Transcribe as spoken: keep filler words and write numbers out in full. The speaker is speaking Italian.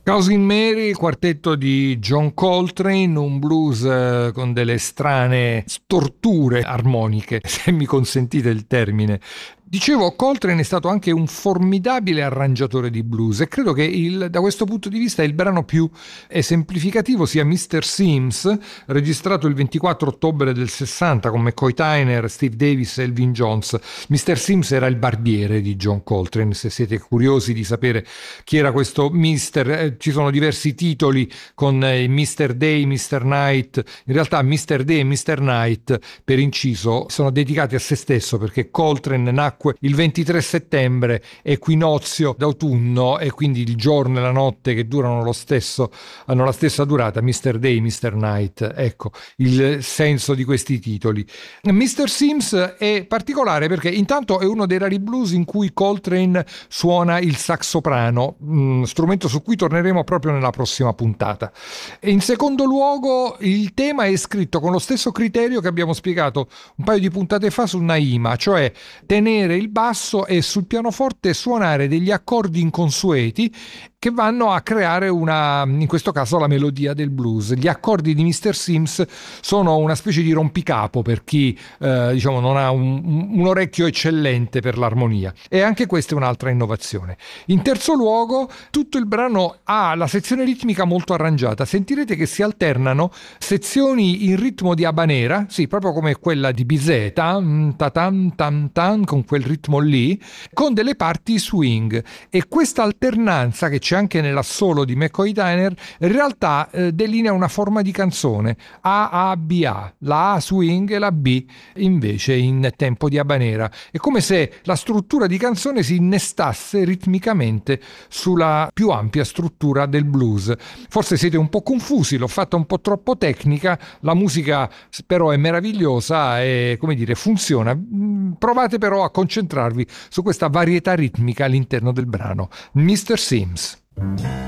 Cousin Mary, quartetto di John Coltrane, un blues eh, con delle strane storture armoniche, se mi consentite il termine. Dicevo, Coltrane è stato anche un formidabile arrangiatore di blues e credo che il, da questo punto di vista il brano più esemplificativo sia mister Sims, registrato il ventiquattro ottobre del sessanta con McCoy Tyner, Steve Davis e Elvin Jones. mister Sims era il barbiere di John Coltrane, se siete curiosi di sapere chi era questo mister, eh, ci sono diversi titoli con eh, mister Day, mister Night. In realtà mister Day e mister Night, per inciso, sono dedicati a se stesso, perché Coltrane nacque il ventitré settembre, equinozio d'autunno, e quindi il giorno e la notte che durano lo stesso, hanno la stessa durata, mister Day, mister Night, ecco il senso di questi titoli. mister Sims è particolare perché intanto è uno dei rari blues in cui Coltrane suona il sax soprano, mh, strumento su cui torneremo proprio nella prossima puntata. E in secondo luogo il tema è scritto con lo stesso criterio che abbiamo spiegato un paio di puntate fa su Naima, cioè tenere il basso e sul pianoforte suonare degli accordi inconsueti che vanno a creare una, in questo caso, la melodia del blues. Gli accordi di mister Sims sono una specie di rompicapo per chi eh, diciamo non ha un, un orecchio eccellente per l'armonia, e anche questa è un'altra innovazione. In terzo luogo, tutto il brano ha la sezione ritmica molto arrangiata. Sentirete che si alternano sezioni in ritmo di habanera, sì, proprio come quella di Bizet, tam tam tam tam, con quel ritmo lì, con delle parti swing, e questa alternanza che c'è anche nell'assolo di McCoy Tyner in realtà eh, delinea una forma di canzone A A B A, la A swing e la B invece in tempo di habanera. È come se la struttura di canzone si innestasse ritmicamente sulla più ampia struttura del blues. Forse siete un po' confusi, l'ho fatta un po' troppo tecnica, la musica però è meravigliosa e, come dire, funziona. Provate però a concentrarvi su questa varietà ritmica all'interno del brano. mister Sims.